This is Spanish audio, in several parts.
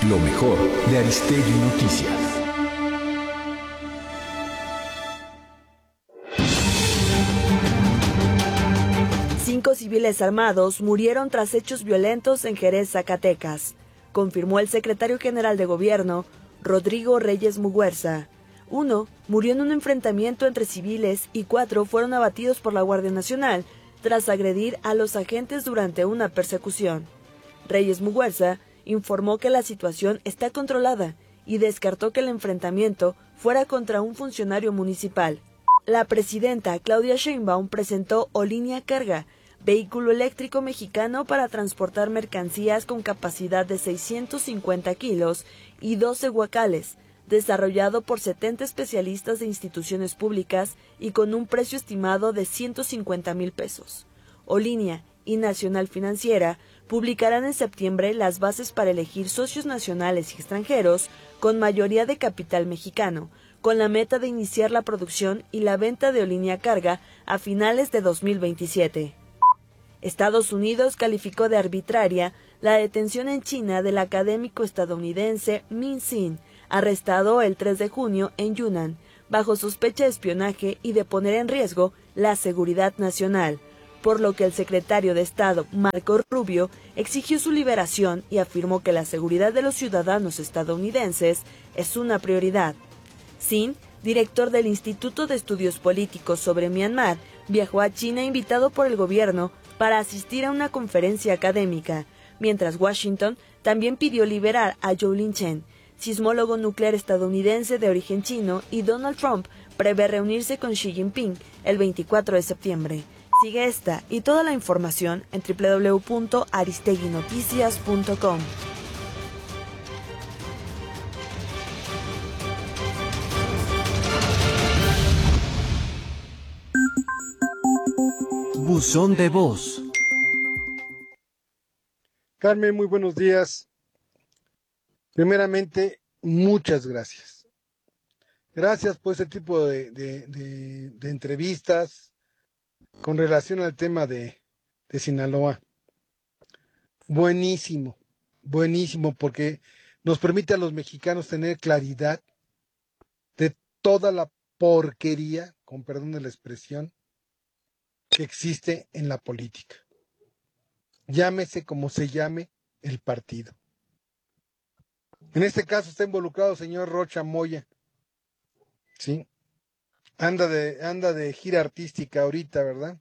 Lo mejor de Aristegui Noticias. Cinco civiles armados murieron tras hechos violentos en Jerez, Zacatecas, confirmó el secretario general de Gobierno, Rodrigo Reyes Muguerza. 1 murió en un enfrentamiento entre civiles y 4 fueron abatidos por la Guardia Nacional tras agredir a los agentes durante una persecución. Reyes Muguerza informó que la situación está controlada y descartó que el enfrentamiento fuera contra un funcionario municipal. La presidenta Claudia Sheinbaum presentó Olínea Carga, vehículo eléctrico mexicano para transportar mercancías con capacidad de 650 kilos y 12 guacales, desarrollado por 70 especialistas de instituciones públicas y con un precio estimado de 150,000 pesos. Olínea y Nacional Financiera publicarán en septiembre las bases para elegir socios nacionales y extranjeros con mayoría de capital mexicano, con la meta de iniciar la producción y la venta de Olínea Carga a finales de 2027. Estados Unidos calificó de arbitraria la detención en China del académico estadounidense Min Sin, arrestado el 3 de junio en Yunnan, bajo sospecha de espionaje y de poner en riesgo la seguridad nacional, por lo que el secretario de Estado, Marco Rubio, exigió su liberación y afirmó que la seguridad de los ciudadanos estadounidenses es una prioridad. Sin, director del Instituto de Estudios Políticos sobre Myanmar, viajó a China invitado por el gobierno para asistir a una conferencia académica, mientras Washington también pidió liberar a Zhou Linchen, sismólogo nuclear estadounidense de origen chino, y Donald Trump prevé reunirse con Xi Jinping el 24 de septiembre. Sigue esta y toda la información en www.aristeguinoticias.com. Buzón de voz. Carmen, muy buenos días. Primeramente, muchas gracias. Gracias por este tipo de entrevistas con relación al tema de Sinaloa. Buenísimo, buenísimo, porque nos permite a los mexicanos tener claridad de toda la porquería, con perdón de la expresión, que existe en la política. Llámese como se llame el partido. En este caso está involucrado el señor Rocha Moya, ¿sí? Anda de gira artística ahorita, ¿verdad?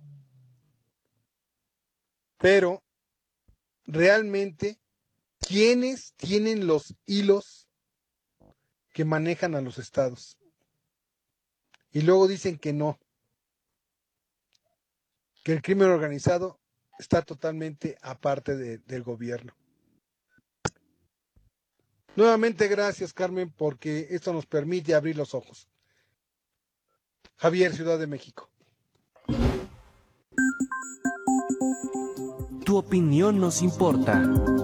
Pero realmente, ¿quiénes tienen los hilos que manejan a los estados? Y luego dicen que no, que el crimen organizado está totalmente aparte del gobierno. Nuevamente gracias, Carmen, porque esto nos permite abrir los ojos. Javier, Ciudad de México. Tu opinión nos importa.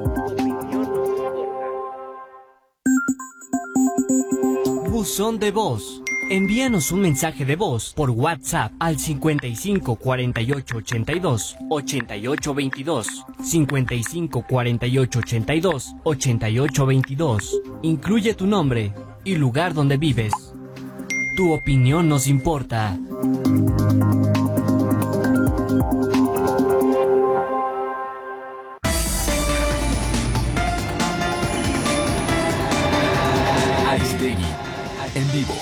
Buzón de voz. Envíanos un mensaje de voz por WhatsApp al 55 48 82 88 22, 55 48 82 88 22. Incluye tu nombre y lugar donde vives. Tu opinión nos importa. Aristegui, en vivo.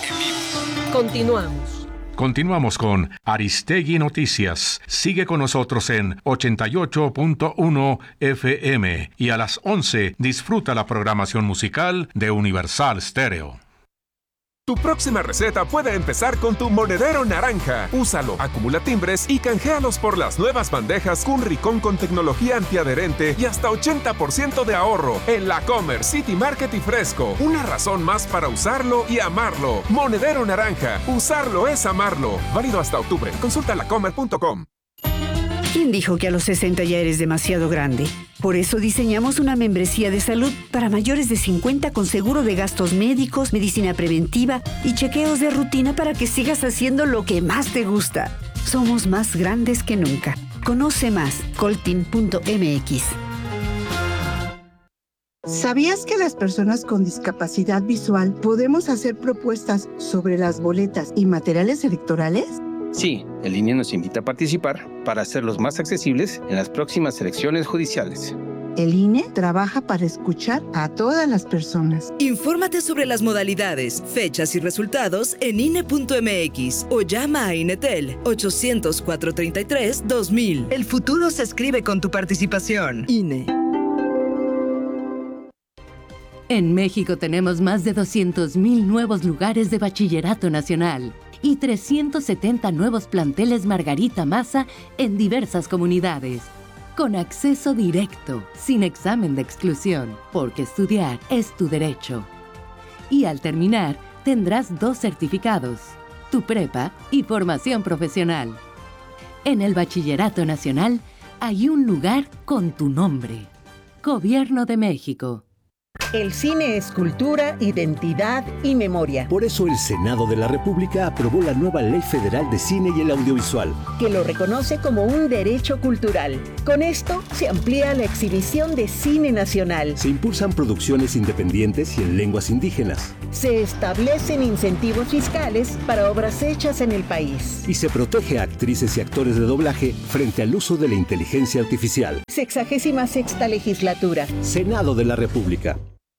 Continuamos con Aristegui Noticias. Sigue con nosotros en 88.1 FM y a las 11 disfruta la programación musical de Universal Stereo. Tu próxima receta puede empezar con tu monedero naranja. Úsalo, acumula timbres y canjealos por las nuevas bandejas Cunricón con tecnología antiadherente y hasta 80% de ahorro en La Comer, City Market y Fresco. Una razón más para usarlo y amarlo. Monedero naranja. Usarlo es amarlo. Válido hasta octubre. Consulta lacomer.com. ¿Quién dijo que a los 60 ya eres demasiado grande? Por eso diseñamos una membresía de salud para mayores de 50 con seguro de gastos médicos, medicina preventiva y chequeos de rutina para que sigas haciendo lo que más te gusta. Somos más grandes que nunca. Conoce más, coltin.mx. ¿Sabías que las personas con discapacidad visual podemos hacer propuestas sobre las boletas y materiales electorales? Sí, el INE nos invita a participar para hacerlos más accesibles en las próximas elecciones judiciales. El INE trabaja para escuchar a todas las personas. Infórmate sobre las modalidades, fechas y resultados en INE.mx o llama a INETEL 800-433-2000. El futuro se escribe con tu participación. INE. En México tenemos más de 200,000 nuevos lugares de bachillerato nacional y 370 nuevos planteles Margarita Maza en diversas comunidades, con acceso directo, sin examen de exclusión, porque estudiar es tu derecho. Y al terminar, tendrás 2 certificados, tu prepa y formación profesional. En el Bachillerato Nacional hay un lugar con tu nombre. Gobierno de México. El cine es cultura, identidad y memoria. Por eso el Senado de la República aprobó la nueva Ley Federal de Cine y el Audiovisual, que lo reconoce como un derecho cultural. Con esto se amplía la exhibición de cine nacional. Se impulsan producciones independientes y en lenguas indígenas. Se establecen incentivos fiscales para obras hechas en el país. Y se protege a actrices y actores de doblaje frente al uso de la inteligencia artificial. 66ª legislatura. Senado de la República.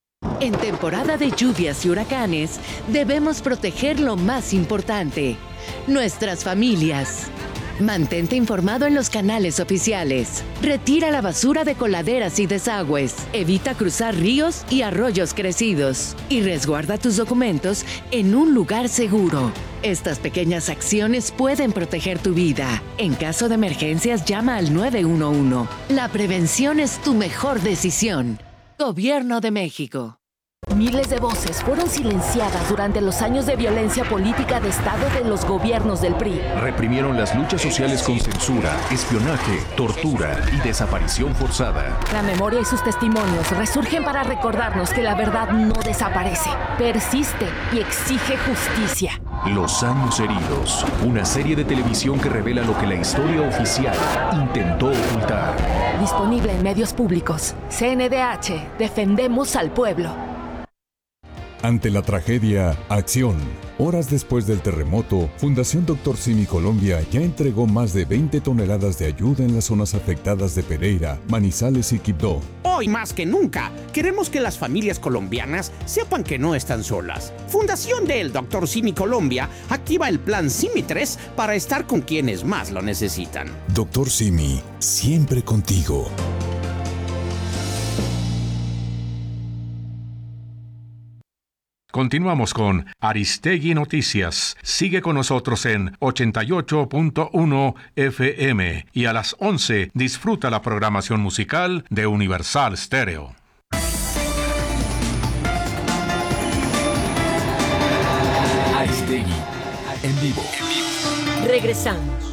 En temporada de lluvias y huracanes, debemos proteger lo más importante, nuestras familias. Mantente informado en los canales oficiales. Retira la basura de coladeras y desagües. Evita cruzar ríos y arroyos crecidos. Y resguarda tus documentos en un lugar seguro. Estas pequeñas acciones pueden proteger tu vida. En caso de emergencias, llama al 911. La prevención es tu mejor decisión. Gobierno de México. Miles de voces fueron silenciadas durante los años de violencia política de Estado de los gobiernos del PRI. Reprimieron las luchas sociales con censura, espionaje, tortura y desaparición forzada. La memoria y sus testimonios resurgen para recordarnos que la verdad no desaparece, persiste y exige justicia. Los años heridos, una serie de televisión que revela lo que la historia oficial intentó ocultar. Disponible en medios públicos. CNDH, defendemos al pueblo. Ante la tragedia, acción. Horas después del terremoto, Fundación Dr. Simi Colombia ya entregó más de 20 toneladas de ayuda en las zonas afectadas de Pereira, Manizales y Quibdó. Hoy más que nunca, queremos que las familias colombianas sepan que no están solas. Fundación del Dr. Simi Colombia activa el plan Simi 3 para estar con quienes más lo necesitan. Dr. Simi, siempre contigo. Continuamos con Aristegui Noticias. Sigue con nosotros en 88.1 FM y a las 11 disfruta la programación musical de Universal Stereo. Aristegui en vivo. Regresamos.